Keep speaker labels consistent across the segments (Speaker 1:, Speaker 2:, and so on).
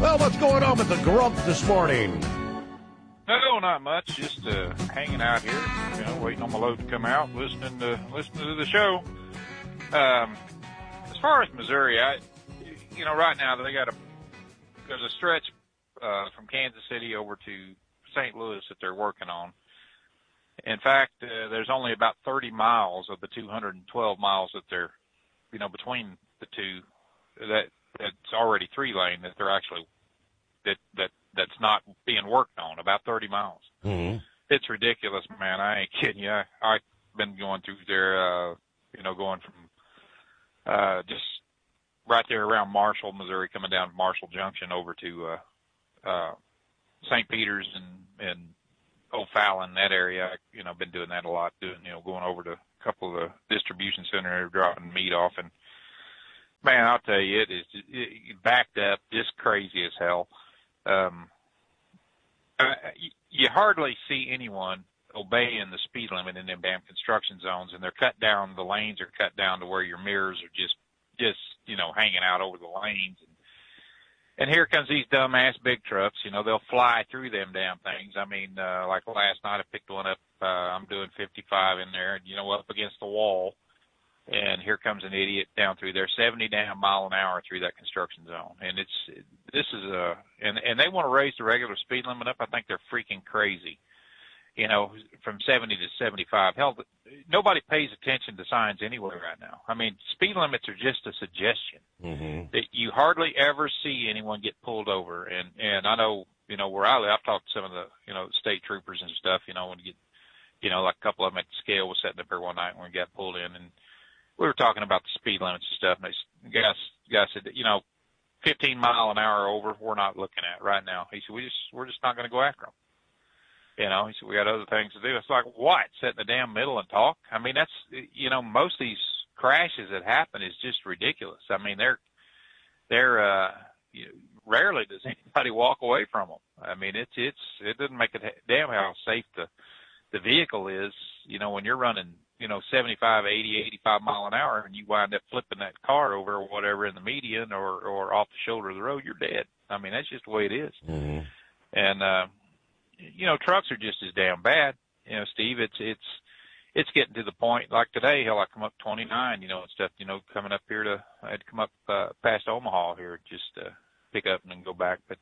Speaker 1: Well, what's going on with the grump this morning?
Speaker 2: No, not much. Just hanging out here, waiting on my load to come out, listening to the show. As far as Missouri, right now there's a stretch from Kansas City over to St. Louis that they're working on. In fact, there's only about 30 miles of the 212 miles that they're, between the two, that's already 3-lane that they're actually that's not being worked on. About 30 miles.
Speaker 1: Mm-hmm.
Speaker 2: It's ridiculous, man. I ain't kidding you. I've been going through there, going from just right there around Marshall, Missouri, coming down Marshall Junction over to St. Peter's and O'Fallon, that area. I've been doing that a lot, going over to a couple of the distribution centers, dropping meat off. And, man, I'll tell you, it is backed up, just crazy as hell. You hardly see anyone obeying the speed limit in them damn construction zones, and they're cut down. The lanes are cut down to where your mirrors are just hanging out over the lanes. And here comes these dumbass big trucks. They'll fly through them damn things. I mean, like last night I picked one up. I'm doing 55 in there, and, up against the wall. And here comes an idiot down through there, 70 damn mile an hour through that construction zone. And and they want to raise the regular speed limit up. I think they're freaking crazy. From 70 to 75. Hell, nobody pays attention to signs anyway right now. I mean, speed limits are just a suggestion.
Speaker 1: Mm-hmm.
Speaker 2: That you hardly ever see anyone get pulled over. And I know, where I live, I've talked to some of the, state troopers and stuff, when you get, like a couple of them at the scale was sitting up there one night when we got pulled in, and we were talking about the speed limits and stuff, and the guy said, 15 mile an hour over, we're not looking at right now. He said, we're just not going to go after them. He said, we got other things to do. It's like, what? Sit in the damn middle and talk? I mean, that's, most of these crashes that happen is just ridiculous. I mean, rarely does anybody walk away from them. I mean, it doesn't make it damn how safe the vehicle is, when you're running, 75, 80, 85 mile an hour, and you wind up flipping that car over or whatever in the median or off the shoulder of the road, you're dead. I mean, that's just the way it is.
Speaker 1: Mm-hmm.
Speaker 2: And, trucks are just as damn bad. Steve, it's getting to the point, like today, hell, I come up 29, and stuff, coming up here I had to come up, past Omaha here just to pick up and then go back. But,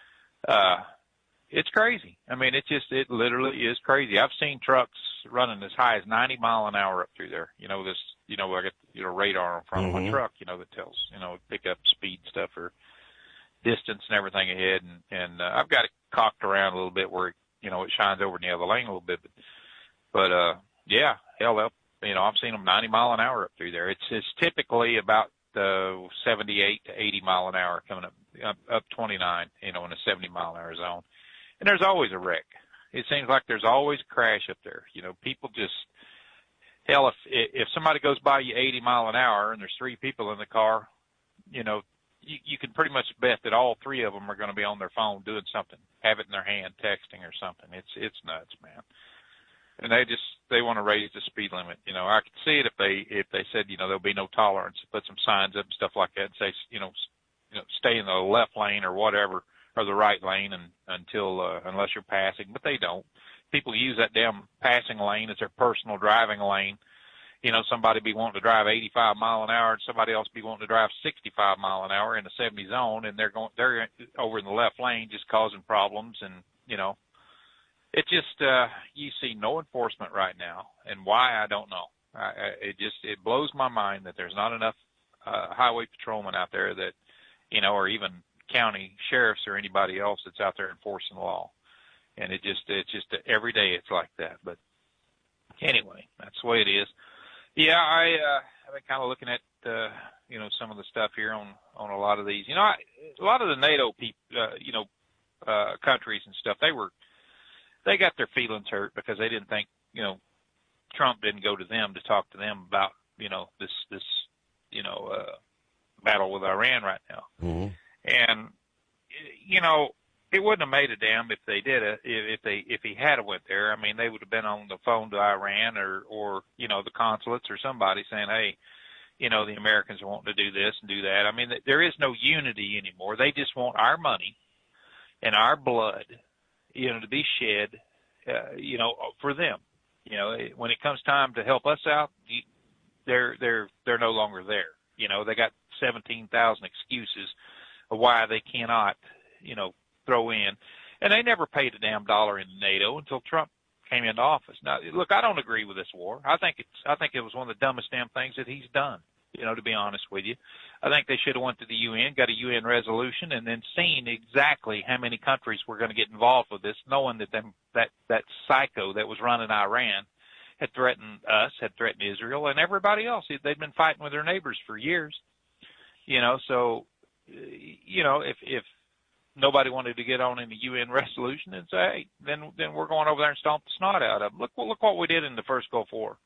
Speaker 2: it's crazy. I mean, it literally is crazy. I've seen trucks running as high as 90 mile an hour up through there. I got, radar in front of my truck, that tells, pick up speed stuff or distance and everything ahead. And I've got it cocked around a little bit where, it shines over in the other lane a little bit. But yeah, hell, I've seen them 90 mile an hour up through there. It's typically about 78 to 80 mile an hour coming up 29, in a 70 mile an hour zone. And there's always a wreck. It seems like there's always a crash up there. People just, hell, if somebody goes by you 80 mile an hour and there's 3 people in the car, you can pretty much bet that all 3 of them are going to be on their phone doing something, have it in their hand, texting or something. It's nuts, man. And they want to raise the speed limit. I could see it if they said, there'll be no tolerance, put some signs up and stuff like that and say, stay in the left lane or whatever, or the right lane unless you're passing, but they don't. People use that damn passing lane as their personal driving lane. Somebody be wanting to drive 85 mile an hour and somebody else be wanting to drive 65 mile an hour in the 70 zone, and they're over in the left lane just causing problems. And, it just, you see no enforcement right now, and why, I don't know. It blows my mind that there's not enough, highway patrolmen out there that, or even county sheriffs or anybody else that's out there enforcing the law. And it's just every day it's like that. But anyway, that's the way it is. Yeah, I've been kind of looking at, some of the stuff here on a lot of these. A lot of the NATO people, countries and stuff, they got their feelings hurt because they didn't think, Trump didn't go to them to talk to them about, this battle with Iran right now.
Speaker 1: Mm-hmm.
Speaker 2: And, it wouldn't have made a damn if they did it, if he had went there. I mean, they would have been on the phone to Iran or the consulates or somebody saying, hey, the Americans are wanting to do this and do that. I mean, there is no unity anymore. They just want our money and our blood, to be shed, for them. When it comes time to help us out, they're no longer there. They got 17,000 excuses of why they cannot, throw in. And they never paid a damn dollar into NATO until Trump came into office. Now, look, I don't agree with this war. I think it was one of the dumbest damn things that he's done, to be honest with you. I think they should have went to the UN, got a UN resolution, and then seen exactly how many countries were going to get involved with this, knowing that psycho that was running Iran had threatened us, had threatened Israel, and everybody else. They'd been fighting with their neighbors for years. So, if nobody wanted to get on in the UN resolution and say, hey, then we're going over there and stomp the snot out of them. Look what we did in the first Gulf War.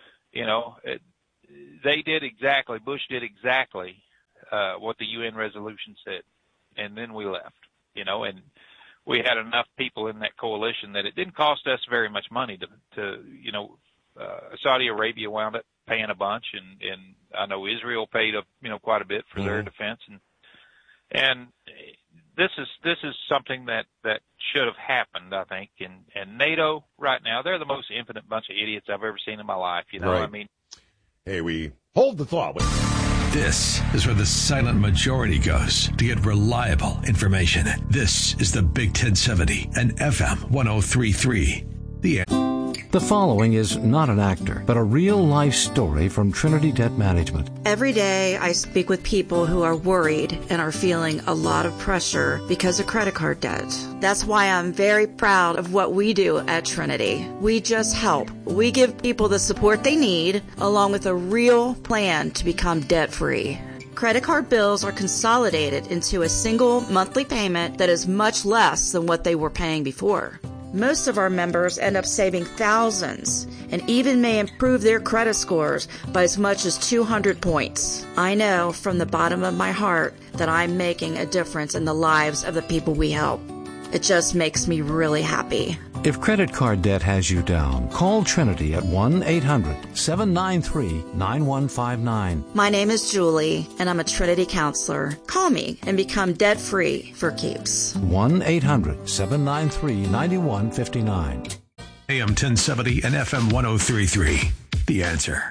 Speaker 2: Bush did exactly what the UN resolution said, and then we left. And we had enough people in that coalition that it didn't cost us very much money to Saudi Arabia wound up paying a bunch, and I know Israel paid quite a bit for their defense, and this is something that should have happened, I think. And NATO right now, they're the most impotent bunch of idiots I've ever seen in my life.
Speaker 1: Right.
Speaker 2: I mean,
Speaker 1: hey, we hold the thought.
Speaker 3: This is where the silent majority goes to get reliable information. This is the Big 1070 and FM 1033.
Speaker 4: The following is not an actor, but a real-life story from Trinity Debt Management.
Speaker 5: Every day I speak with people who are worried and are feeling a lot of pressure because of credit card debt. That's why I'm very proud of what we do at Trinity. We just help. We give people the support they need, along with a real plan to become debt-free. Credit card bills are consolidated into a single monthly payment that is much less than what they were paying before. Most of our members end up saving thousands and even may improve their credit scores by as much as 200 points. I know from the bottom of my heart that I'm making a difference in the lives of the people we help. It just makes me really happy.
Speaker 4: If credit card debt has you down, call Trinity at 1-800-793-9159.
Speaker 5: My name is Julie, and I'm a Trinity counselor. Call me and become debt-free for keeps.
Speaker 4: 1-800-793-9159.
Speaker 3: AM 1070 and FM 1033. The Answer.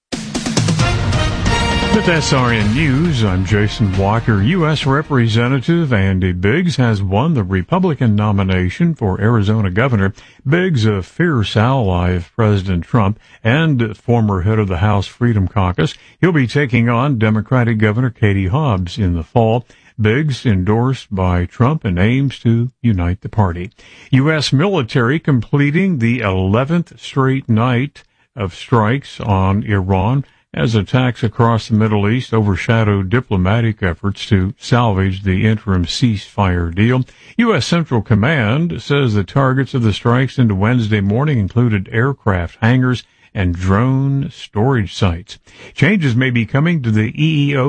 Speaker 6: With SRN News, I'm Jason Walker. U.S. Representative Andy Biggs has won the Republican nomination for Arizona governor. Biggs, a fierce ally of President Trump and former head of the House Freedom Caucus, he'll be taking on Democratic Governor Katie Hobbs in the fall. Biggs endorsed by Trump and aims to unite the party. U.S. military completing the 11th straight night of strikes on Iran as attacks across the Middle East overshadowed diplomatic efforts to salvage the interim ceasefire deal. U.S. Central Command says the targets of the strikes into Wednesday morning included aircraft hangars and drone storage sites. Changes may be coming to the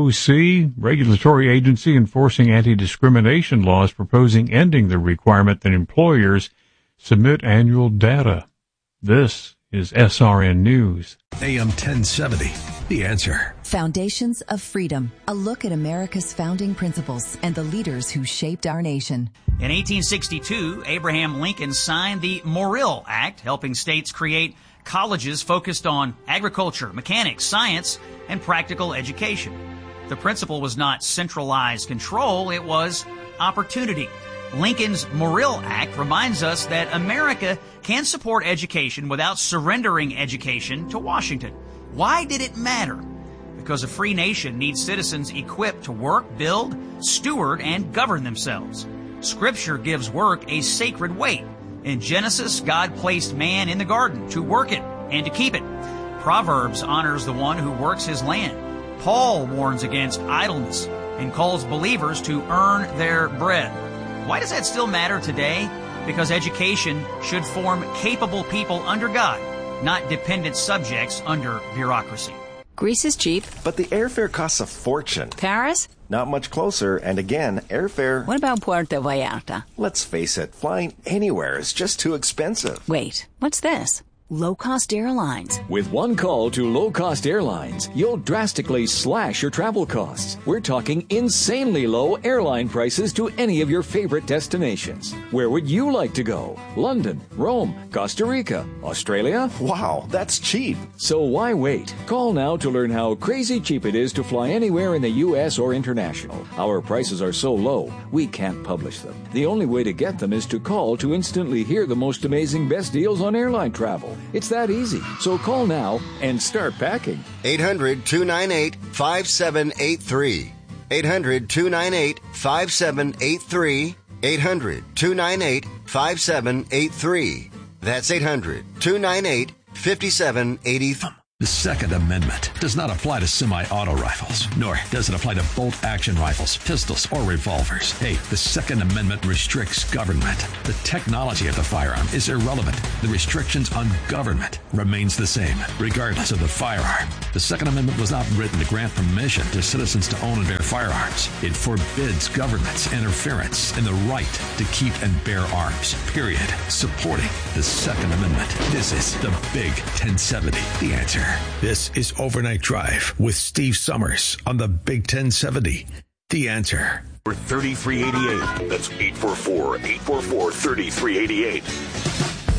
Speaker 6: EEOC, regulatory agency enforcing anti-discrimination laws, proposing ending the requirement that employers submit annual data. This is SRN News.
Speaker 3: AM 1070, The Answer.
Speaker 7: Foundations of Freedom, a look at America's founding principles and the leaders who shaped our nation.
Speaker 8: In 1862, Abraham Lincoln signed the Morrill Act, helping states create colleges focused on agriculture, mechanics, science, and practical education. The principle was not centralized control, it was opportunity. Lincoln's Morrill Act reminds us that America can support education without surrendering education to Washington. Why did it matter? Because a free nation needs citizens equipped to work, build, steward, and govern themselves. Scripture gives work a sacred weight. In Genesis, God placed man in the garden to work it and to keep it. Proverbs honors the one who works his land. Paul warns against idleness and calls believers to earn their bread. Why does that still matter today? Because education should form capable people under God, not dependent subjects under bureaucracy.
Speaker 9: Greece is cheap.
Speaker 10: But the airfare costs a fortune.
Speaker 9: Paris?
Speaker 10: Not much closer, and again, airfare...
Speaker 9: What about Puerto Vallarta?
Speaker 10: Let's face it, flying anywhere is just too expensive.
Speaker 9: Wait, what's this?
Speaker 7: Low-Cost Airlines.
Speaker 9: With one call to Low-Cost Airlines, you'll drastically slash your travel costs. We're talking insanely low airline prices to any of your favorite destinations. Where would you like to go? London, Rome, Costa Rica, Australia?
Speaker 10: Wow, that's cheap.
Speaker 9: So why wait? Call now to learn how crazy cheap it is to fly anywhere in the U.S. or international. Our prices are so low, we can't publish them. The only way to get them is to call to instantly hear the most amazing best deals on airline travel. It's that easy. So call now and start packing.
Speaker 11: 800-298-5783. 800-298-5783. 800-298-5783. That's 800-298-5783.
Speaker 3: The Second Amendment does not apply to semi-auto rifles, nor does it apply to bolt-action rifles, pistols, or revolvers. Hey, the Second Amendment restricts government. The technology of the firearm is irrelevant. The restrictions on government remains the same, regardless of the firearm. The Second Amendment was not written to grant permission to citizens to own and bear firearms. It forbids government's interference in the right to keep and bear arms, period. Supporting the Second Amendment. This is the Big 1070, The Answer. This is Overnight Drive with Steve Summers on the Big 1070. The Answer.
Speaker 1: For 3388. That's 844-844-3388.